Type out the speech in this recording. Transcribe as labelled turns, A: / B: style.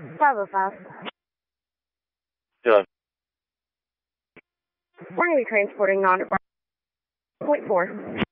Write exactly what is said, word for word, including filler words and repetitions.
A: five oh five.
B: Done.
A: We're going to be transporting non point four.